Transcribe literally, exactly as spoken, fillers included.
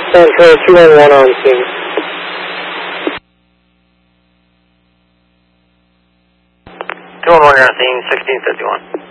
Central two one one on scene. two one one, you're on scene, sixteen fifty-one.